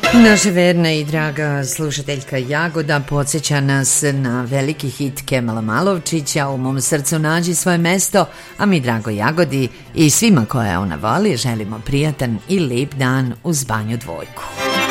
Naša verna i draga slušateljka Jagoda podsjeća nas na veliki hit Kemala Malovčića U mom srcu nađi svoje mesto, a mi drago Jagodi i svima koje ona voli želimo prijatan i lep dan uz Banju Dvojku.